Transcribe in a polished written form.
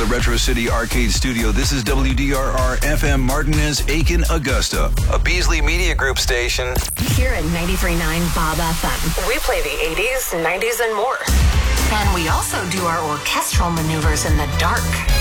the Retro City Arcade Studio, this is WDRR FM Martinez, Aiken, Augusta, a Beasley Media Group station. Here at 93.9 Bob FM, we play the 80s, 90s, and more. And we also do our orchestral maneuvers in the dark.